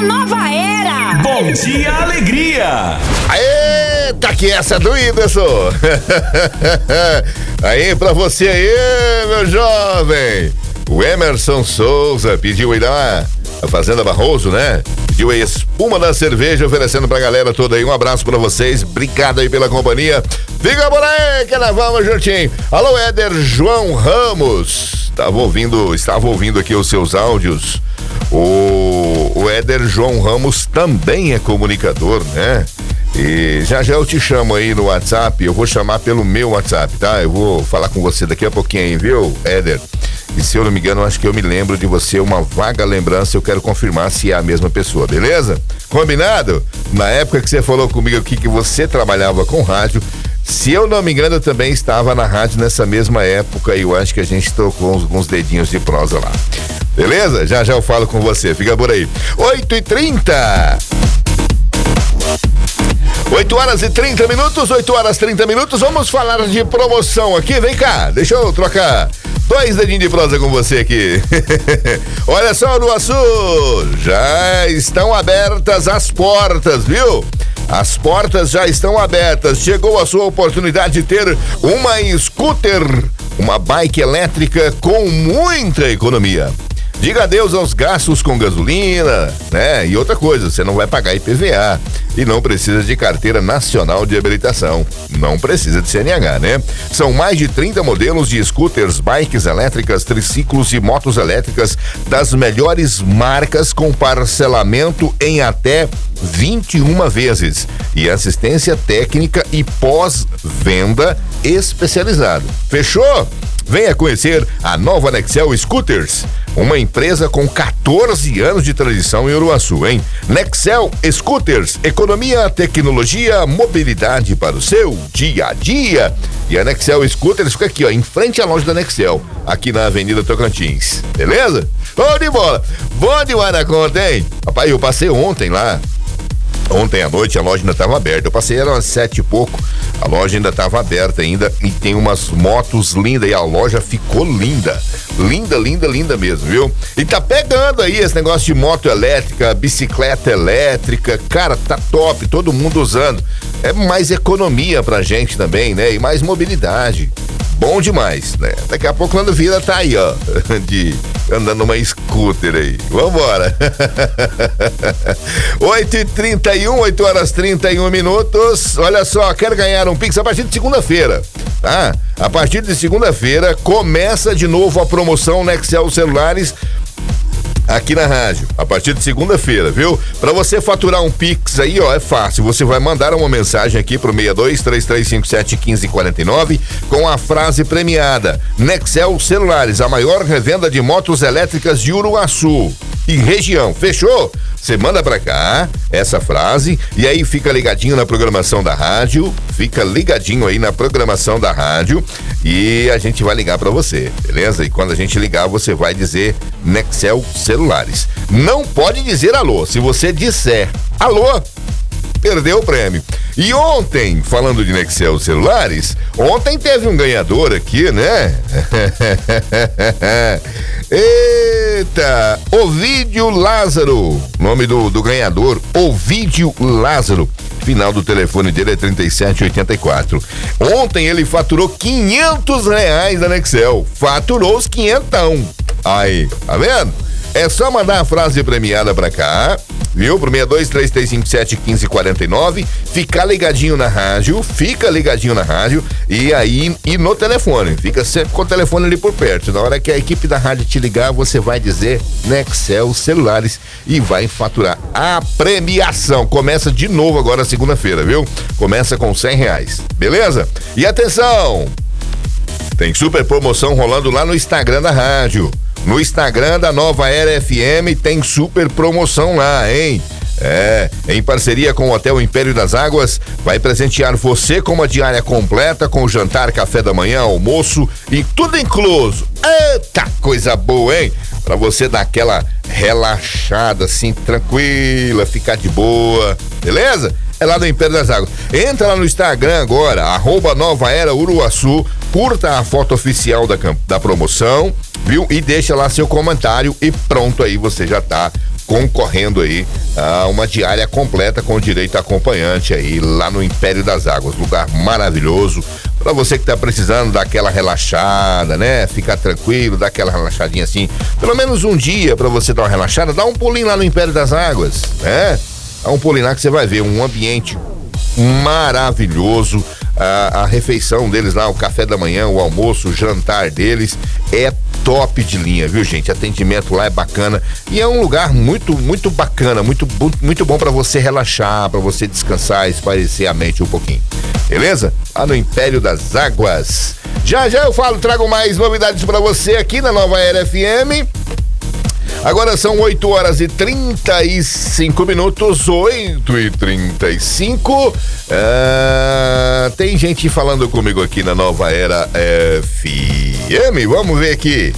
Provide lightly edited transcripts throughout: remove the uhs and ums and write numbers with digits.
nova era. Bom dia, alegria. Eita, que essa do Whindersson. Aí pra você aí, meu jovem. O Emerson Souza pediu aí lá a Fazenda Barroso, né? Pediu aí espuma da cerveja, oferecendo pra galera toda aí. Um abraço pra vocês, obrigado aí pela companhia. Fica por aí que nós vamos juntinho. Alô, Éder João Ramos. Estava ouvindo aqui os seus áudios. O Éder João Ramos também é comunicador, né? E já eu te chamo aí no WhatsApp, eu vou chamar pelo meu WhatsApp, tá? Eu vou falar com você daqui a pouquinho, viu, Éder? E se eu não me engano, acho que eu me lembro de você, uma vaga lembrança, eu quero confirmar se é a mesma pessoa, beleza? Combinado? Na época que você falou comigo aqui que você trabalhava com rádio, se eu não me engano, eu também estava na rádio nessa mesma época e eu acho que a gente trocou uns dedinhos de prosa lá. Beleza? Já eu falo com você, fica por aí. 8h30. 8 horas e 30 minutos, vamos falar de promoção aqui, vem cá, deixa eu trocar 2 dedinhos de prosa com você aqui. Olha só, Uruaçu, já estão abertas as portas, viu? As portas já estão abertas, chegou a sua oportunidade de ter uma scooter, uma bike elétrica com muita economia. Diga adeus aos gastos com gasolina, né? E outra coisa, você não vai pagar IPVA e não precisa de carteira nacional de habilitação. Não precisa de CNH, né? São mais de 30 modelos de scooters, bikes elétricas, triciclos e motos elétricas das melhores marcas com parcelamento em até 21 vezes e assistência técnica e pós-venda especializado. Fechou? Venha conhecer a nova Nexel Scooters, uma empresa com 14 anos de tradição em Uruaçu, hein? Nexel Scooters, economia, tecnologia, mobilidade para o seu dia a dia. E a Nexel Scooters fica aqui, ó, em frente à loja da Nexel, aqui na Avenida Tocantins, beleza? Bom de bola, bom demais na conta, hein? Rapaz, eu passei ontem lá. Ontem à noite a loja ainda estava aberta. Eu passei, eram às 7 e pouco. A loja ainda estava aberta ainda e tem umas motos lindas e a loja ficou linda. Linda mesmo, viu? E tá pegando aí esse negócio de moto elétrica, bicicleta elétrica. Cara, tá top, todo mundo usando. É mais economia pra gente também, né? E mais mobilidade. Bom demais, né? Daqui a pouco quando vira tá aí, ó, andando numa scooter aí. Vambora. 8h31, 8 horas 31 minutos. Olha só, quero ganhar um Pix a partir de segunda-feira, tá? A partir de segunda-feira começa de novo a promoção Nexel Celulares aqui na rádio, a partir de segunda-feira, viu? Pra você faturar um Pix aí, ó, é fácil. Você vai mandar uma mensagem aqui pro 62-3357-1549 com a frase premiada: Nexel Celulares, a maior revenda de motos elétricas de Uruaçu e região. Fechou? Você manda pra cá essa frase e aí fica ligadinho na programação da rádio, e a gente vai ligar pra você, beleza? E quando a gente ligar, você vai dizer Nexel Celulares. Não pode dizer alô. Se você disser alô, perdeu o prêmio. E ontem, falando de Nexel Celulares, ontem teve um ganhador aqui, né? Eita! Ovídio Lázaro, nome do ganhador, Ovídio Lázaro. Final do telefone dele é 3784. Ontem ele faturou R$500 da Nexel. Faturou os 500. Aí, tá vendo? É só mandar a frase premiada pra cá, viu? Pro 62-3357-1549. Fica ligadinho na rádio e aí e no telefone. Fica sempre com o telefone ali por perto. Na hora que a equipe da rádio te ligar, você vai dizer Nexel Celulares e vai faturar a premiação. Começa de novo agora segunda-feira, viu? Começa com R$100, beleza? E atenção! Tem super promoção rolando lá no Instagram da rádio. No Instagram da Nova Era FM tem super promoção lá, hein? Em parceria com o Hotel Império das Águas, vai presentear você com uma diária completa, com jantar, café da manhã, almoço e tudo incluso. Eita, coisa boa, hein? Pra você dar aquela relaxada, assim, tranquila, ficar de boa, beleza? É lá no Império das Águas. Entra lá no Instagram agora, @NovaEraUruaçu, curta a foto oficial da promoção, viu? E deixa lá seu comentário e pronto, aí você já tá concorrendo aí a uma diária completa com direito a acompanhante aí lá no Império das Águas. Lugar maravilhoso para você que tá precisando dar aquela relaxada, né? Ficar tranquilo, dar aquela relaxadinha assim, pelo menos um dia para você dar uma relaxada, dá um pulinho lá no Império das Águas, né? Dá um pulinho lá que você vai ver um ambiente maravilhoso. A refeição deles lá, o café da manhã, o almoço, o jantar deles é top de linha, viu, gente? Atendimento lá é bacana e é um lugar muito bacana, muito bom para você relaxar, para você descansar, espairecer a mente um pouquinho. Beleza? Lá no Império das Águas. Já eu trago mais novidades para você aqui na Nova Era FM. Agora são 8h35, 8h35. Tem gente falando comigo aqui na Nova Era FM. Vamos ver aqui.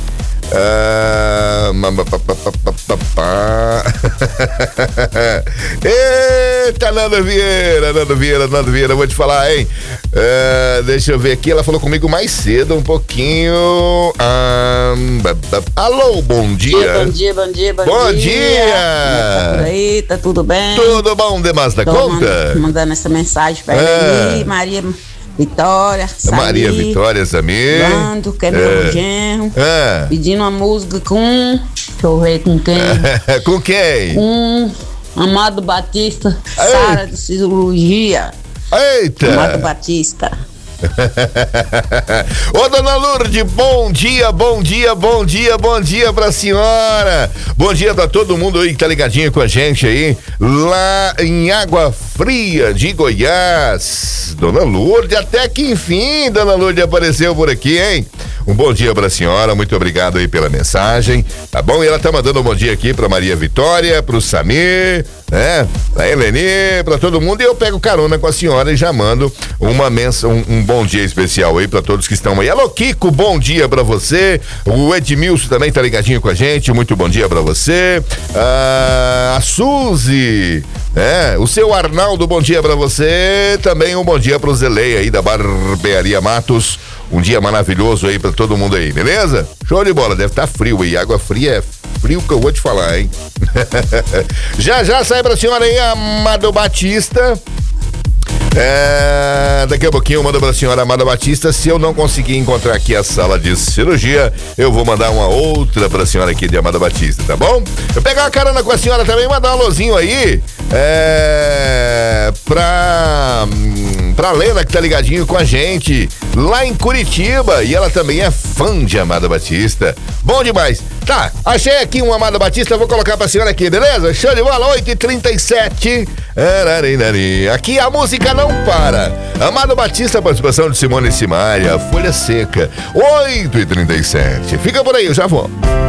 Eita, Nanda Vieira, vou te falar, hein? Deixa eu ver aqui, ela falou comigo mais cedo, um pouquinho. Alô, bom dia. Bom dia. Bom dia. Tá por aí, tá tudo bem? Tudo bom, demais da conta? Mandando essa mensagem pra ela aí, Maria Vitória, Samir, Maria Vitória, Samir, Lando, que é meu genro, pedindo uma música com, deixa eu ver com quem. Com quem? Com Amado Batista, Sara de Cirurgia. Eita! Amado Batista. Ô, dona Lourdes, bom dia pra senhora. Bom dia pra todo mundo aí que tá ligadinho com a gente aí, lá em Água Fria de Goiás. Dona Lourdes, até que enfim, dona Lourdes apareceu por aqui, hein? Um bom dia pra senhora, muito obrigado aí pela mensagem, tá bom? E ela tá mandando um bom dia aqui pra Maria Vitória, pro Samir, né? Pra Eleni, pra todo mundo, e eu pego carona com a senhora e já mando uma um bom dia especial aí pra todos que estão aí. Alô, Kiko, bom dia pra você. O Edmilson também tá ligadinho com a gente, muito bom dia pra você. A Suzy, o seu Arnaldo, bom dia pra você. Também um bom dia pro Zelei aí da Barbearia Matos. Um dia maravilhoso aí pra todo mundo aí, beleza? Show de bola, deve estar frio aí, água fria é frio que eu vou te falar, hein? Já sai pra senhora aí, Amado Batista. Daqui a pouquinho eu mando pra senhora Amada Batista. Se eu não conseguir encontrar aqui a sala de cirurgia, eu vou mandar uma outra pra senhora aqui de Amada Batista, tá bom? Eu pegar uma carona com a senhora também, mandar um alôzinho aí pra Lena, que tá ligadinho com a gente lá em Curitiba, e ela também é fã de Amada Batista. Bom demais. Tá, achei aqui um Amada Batista, vou colocar pra senhora aqui, beleza? Show de bola, 8h37. Aqui a música não para. Amado Batista, participação de Simone e Simaria, Folha Seca, 8h37. Fica por aí, eu já vou.